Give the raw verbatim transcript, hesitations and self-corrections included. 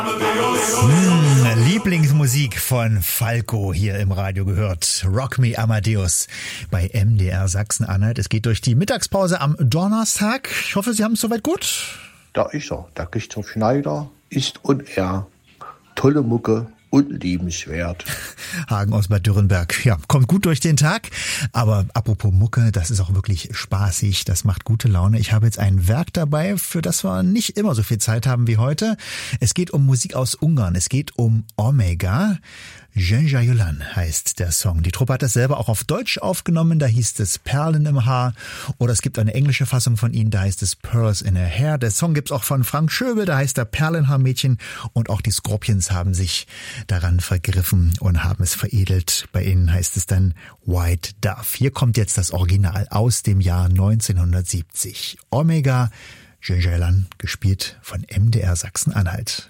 Hm, Lieblingsmusik von Falco hier im Radio gehört. Rock Me Amadeus bei M D R Sachsen-Anhalt. Es geht durch die Mittagspause am Donnerstag. Ich hoffe, Sie haben es soweit gut. Da ist er, der Christoph Schneider, ist und er. Tolle Mucke und liebenswert. Hagen aus Bad Dürrenberg. Ja, kommt gut durch den Tag. Aber apropos Mucke, das ist auch wirklich spaßig. Das macht gute Laune. Ich habe jetzt ein Werk dabei, für das wir nicht immer so viel Zeit haben wie heute. Es geht um Musik aus Ungarn. Es geht um Omega. Zsengyalan heißt der Song. Die Truppe hat das selber auch auf Deutsch aufgenommen, da hieß es Perlen im Haar. Oder es gibt eine englische Fassung von ihnen, da heißt es Pearls in her Hair. Der Song gibt's auch von Frank Schöbel, da heißt er Perlenhaarmädchen. Und auch die Scorpions haben sich daran vergriffen und haben es veredelt. Bei ihnen heißt es dann White Dove. Hier kommt jetzt das Original aus dem Jahr neunzehnhundertsiebzig. Omega, Zsengyalan, gespielt von M D R Sachsen-Anhalt.